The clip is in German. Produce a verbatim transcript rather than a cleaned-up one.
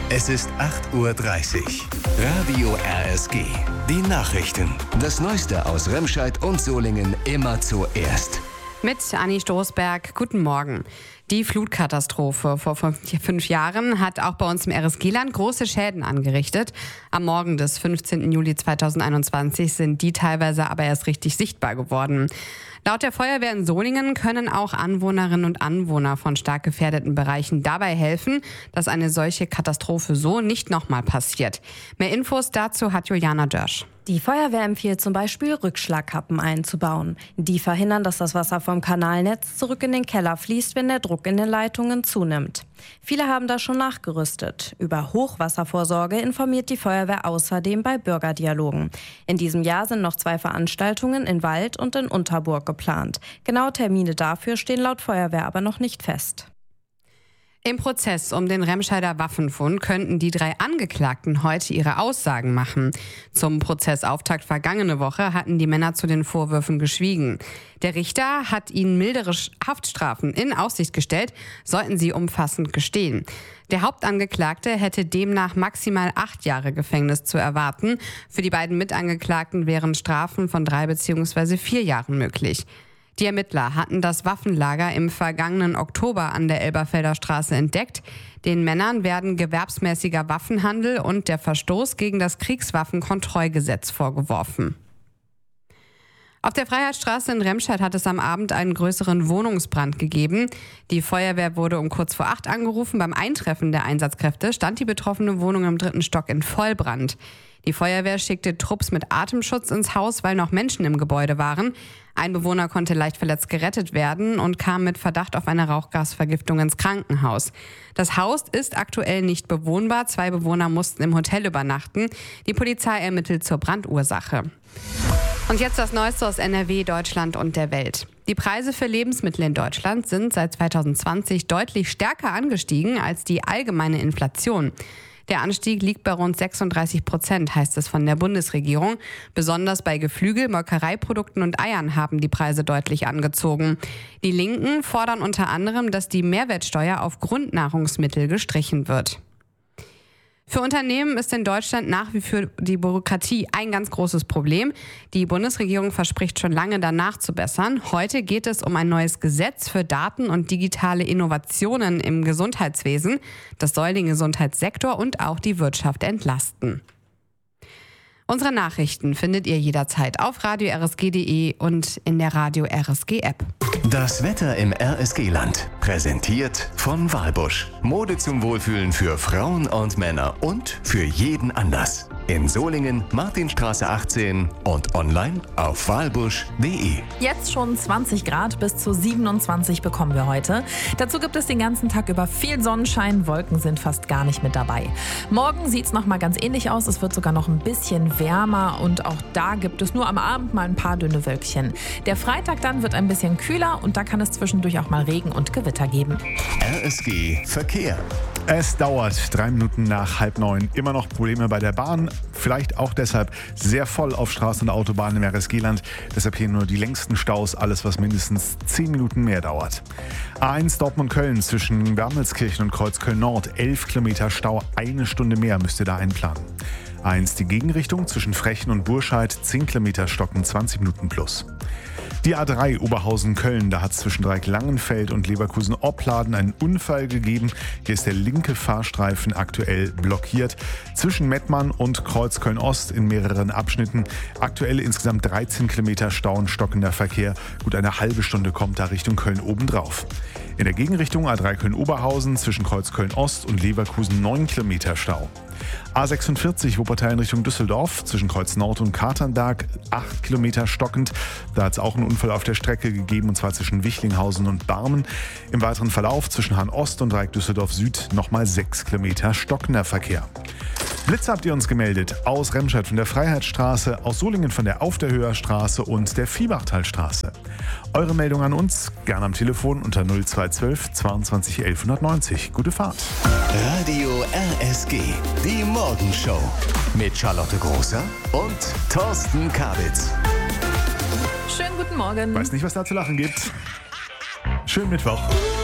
Es ist acht Uhr dreißig. Radio R S G. Die Nachrichten. Das Neueste aus Remscheid und Solingen immer zuerst. Mit Anni Stoßberg. Guten Morgen. Die Flutkatastrophe vor fünf Jahren hat auch bei uns im R S G-Land große Schäden angerichtet. Am Morgen des fünfzehnten Juli zweitausendeinundzwanzig sind die teilweise aber erst richtig sichtbar geworden. Laut der Feuerwehr in Solingen können auch Anwohnerinnen und Anwohner von stark gefährdeten Bereichen dabei helfen, dass eine solche Katastrophe so nicht nochmal passiert. Mehr Infos dazu hat Juliana Dörsch. Die Feuerwehr empfiehlt zum Beispiel, Rückschlagkappen einzubauen. Die verhindern, dass das Wasser vom Kanalnetz zurück in den Keller fließt, wenn der Druck in den Leitungen zunimmt. Viele haben da schon nachgerüstet. Über Hochwasservorsorge informiert die Feuerwehr außerdem bei Bürgerdialogen. In diesem Jahr sind noch zwei Veranstaltungen in Wald und in Unterburg geplant. Genaue Termine dafür stehen laut Feuerwehr aber noch nicht fest. Im Prozess um den Remscheider Waffenfund könnten die drei Angeklagten heute ihre Aussagen machen. Zum Prozessauftakt vergangene Woche hatten die Männer zu den Vorwürfen geschwiegen. Der Richter hat ihnen mildere Haftstrafen in Aussicht gestellt, sollten sie umfassend gestehen. Der Hauptangeklagte hätte demnach maximal acht Jahre Gefängnis zu erwarten. Für die beiden Mitangeklagten wären Strafen von drei bzw. vier Jahren möglich. Die Ermittler hatten das Waffenlager im vergangenen Oktober an der Elberfelder Straße entdeckt. Den Männern werden gewerbsmäßiger Waffenhandel und der Verstoß gegen das Kriegswaffenkontrollgesetz vorgeworfen. Auf der Freiheitsstraße in Remscheid hat es am Abend einen größeren Wohnungsbrand gegeben. Die Feuerwehr wurde um kurz vor acht angerufen. Beim Eintreffen der Einsatzkräfte stand die betroffene Wohnung im dritten Stock in Vollbrand. Die Feuerwehr schickte Trupps mit Atemschutz ins Haus, weil noch Menschen im Gebäude waren. Ein Bewohner konnte leicht verletzt gerettet werden und kam mit Verdacht auf eine Rauchgasvergiftung ins Krankenhaus. Das Haus ist aktuell nicht bewohnbar. Zwei Bewohner mussten im Hotel übernachten. Die Polizei ermittelt zur Brandursache. Und jetzt das Neueste aus N R W, Deutschland und der Welt. Die Preise für Lebensmittel in Deutschland sind seit zweitausendzwanzig deutlich stärker angestiegen als die allgemeine Inflation. Der Anstieg liegt bei rund sechsunddreißig Prozent, heißt es von der Bundesregierung. Besonders bei Geflügel, Molkereiprodukten und Eiern haben die Preise deutlich angezogen. Die Linken fordern unter anderem, dass die Mehrwertsteuer auf Grundnahrungsmittel gestrichen wird. Für Unternehmen ist in Deutschland nach wie vor die Bürokratie ein ganz großes Problem. Die Bundesregierung verspricht schon lange, danach zu bessern. Heute geht es um ein neues Gesetz für Daten und digitale Innovationen im Gesundheitswesen. Das soll den Gesundheitssektor und auch die Wirtschaft entlasten. Unsere Nachrichten findet ihr jederzeit auf radio r s g punkt d e und in der Radio R S G App. Das Wetter im R S G-Land. Präsentiert von Walbusch. Mode zum Wohlfühlen für Frauen und Männer und für jeden Anlass. In Solingen, Martinstraße achtzehn und online auf walbusch punkt d e. Jetzt schon zwanzig Grad, bis zu siebenundzwanzig bekommen wir heute. Dazu gibt es den ganzen Tag über viel Sonnenschein, Wolken sind fast gar nicht mit dabei. Morgen sieht es nochmal ganz ähnlich aus, es wird sogar noch ein bisschen wärmer und auch da gibt es nur am Abend mal ein paar dünne Wölkchen. Der Freitag dann wird ein bisschen kühler und da kann es zwischendurch auch mal Regen und Gewitter geben. R S G Verkehr. Es dauert drei Minuten nach halb neun. Immer noch Probleme bei der Bahn. Vielleicht auch deshalb sehr voll auf Straßen und Autobahnen im R S G-Land. Deshalb hier nur die längsten Staus. Alles, was mindestens zehn Minuten mehr dauert. A eins Dortmund-Köln zwischen Wermelskirchen und Kreuzköln-Nord. elf Kilometer Stau. Eine Stunde mehr müsst ihr da einplanen. A eins die Gegenrichtung zwischen Frechen und Burscheid. zehn Kilometer stocken, zwanzig Minuten plus. Die A drei Oberhausen-Köln, da hat es zwischen Dreieck-Langenfeld und Leverkusen-Opladen einen Unfall gegeben. Hier ist der linke Fahrstreifen aktuell blockiert. Zwischen Mettmann und Kreuzköln-Ost in mehreren Abschnitten. Aktuell insgesamt dreizehn Kilometer Stau und stockender Verkehr. Gut eine halbe Stunde kommt da Richtung Köln obendrauf. In der Gegenrichtung A drei Köln-Oberhausen zwischen Kreuzköln-Ost und Leverkusen neun Kilometer Stau. A sechsundvierzig Wuppertal in Richtung Düsseldorf zwischen Kreuz Nord und Katernberg acht Kilometer stockend. Da hat es auch einen Unfall auf der Strecke gegeben und zwar zwischen Wichlinghausen und Barmen. Im weiteren Verlauf zwischen Hahn Ost und Dreieck Düsseldorf Süd nochmal sechs Kilometer stockender Verkehr. Blitze habt ihr uns gemeldet aus Remscheid von der Freiheitsstraße, aus Solingen von der Auf der Höher Straße und der Viehbachtalstraße. Eure Meldung an uns gerne am Telefon unter null zwei eins zwei zweiundzwanzig elf neunzig. Gute Fahrt. Radio R S G, die Morgenshow mit Charlotte Großer und Thorsten Kabitz. Schönen guten Morgen. Weiß nicht, was da zu lachen gibt. Schönen Mittwoch.